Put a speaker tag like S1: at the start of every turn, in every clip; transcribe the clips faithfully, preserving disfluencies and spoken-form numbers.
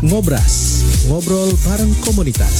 S1: Ngobras, ngobrol bareng komunitas.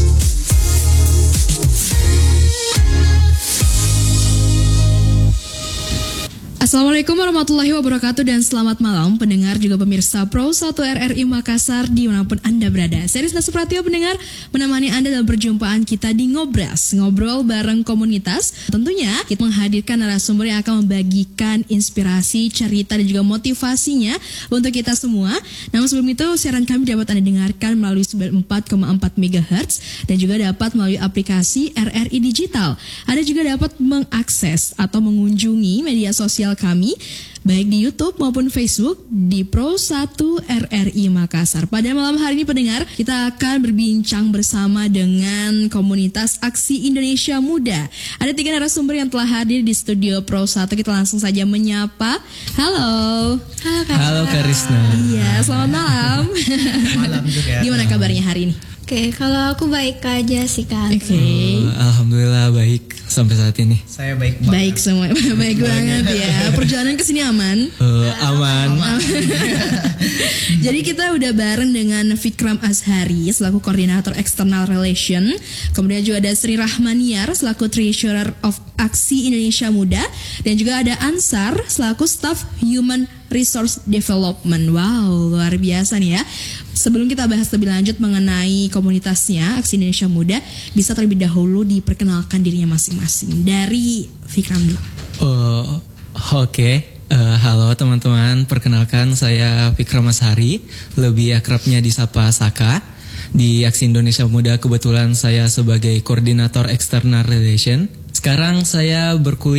S2: Assalamualaikum warahmatullahi wabarakatuh dan selamat malam pendengar juga pemirsa Pro satu R R I Makassar dimanapun Anda berada. Saya Risna Supratio pendengar menemani Anda dalam perjumpaan kita di Ngobras, ngobrol bareng komunitas. Tentunya kita menghadirkan narasumber yang akan membagikan inspirasi, cerita dan juga motivasinya untuk kita semua. Namun sebelum itu siaran kami dapat Anda dengarkan melalui sembilan puluh empat koma empat megahertz dan juga dapat melalui aplikasi R R I Digital. Anda juga dapat mengakses atau mengunjungi media sosial kami baik di YouTube maupun Facebook di Pro satu R R I Makassar. Pada malam hari ini pendengar, kita akan berbincang bersama dengan komunitas Aksi Indonesia Muda. Ada tiga narasumber yang telah hadir di studio Pro satu. Kita langsung saja menyapa. Halo.
S3: Halo Kak.
S4: Halo Kak Risna.
S2: Iya, selamat malam.
S4: Malam juga.
S2: Gimana kabarnya hari ini?
S3: Oke, kalau aku baik aja sih Kak.
S2: Oke. Okay.
S4: Oh, Alhamdulillah baik sampai saat ini.
S5: Saya baik banget.
S2: Baik semua, baik banget ya. Perjalanan ke sini aman?
S4: Uh, aman.
S2: aman. Jadi kita udah bareng dengan Fikram Azhari selaku koordinator external relation. Kemudian juga ada Sri Rahmaniar selaku treasurer of Aksi Indonesia Muda dan juga ada Ansar selaku staff human resource development. Wow, luar biasa nih ya. Sebelum kita bahas lebih lanjut mengenai komunitasnya Aksi Indonesia Muda, bisa terlebih dahulu diperkenalkan dirinya masing-masing. Dari Fikram dulu.
S4: Oh, oke. Okay. Uh, halo teman-teman, perkenalkan saya Fikram Azhari, lebih akrabnya disapa Saka. Di Aksi Indonesia Muda kebetulan saya sebagai koordinator external relation. Sekarang saya berkuliah